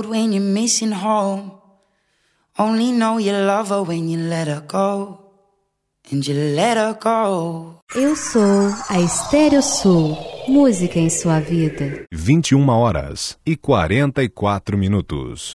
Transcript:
road when you're missing home. Only know you love her when you let her go. And you let her go. Eu sou a Estéreo Sul. Música em sua vida. 21h44.